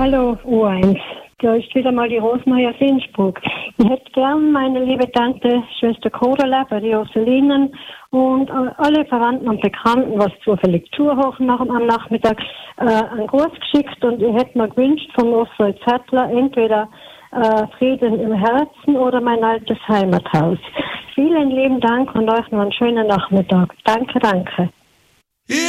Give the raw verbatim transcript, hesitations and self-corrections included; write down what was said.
Hallo U eins. Da ist wieder mal die Rosmarie aus Innsbruck. Ich hätte gern meine liebe Tante, Schwester Cordula, bei den Ursulinen und äh, alle Verwandten und Bekannten, was zufällig zuhören nach, am Nachmittag, äh, einen Gruß geschickt und ich hätte mir gewünscht von Oswald Zettler entweder äh, Frieden im Herzen oder mein altes Heimathaus. Vielen lieben Dank und euch noch einen schönen Nachmittag. Danke, danke.